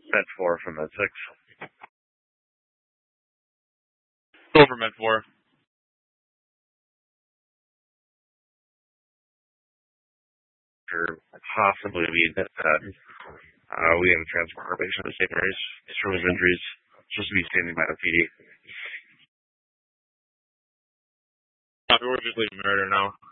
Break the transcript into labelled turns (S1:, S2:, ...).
S1: Med 4 from Med 6.
S2: Go for Med 4.
S1: Or possibly we admit that we didn't transport our patient to St. Mary's from his injuries, just to be standing by the PD.
S2: We're just leaving Murder now.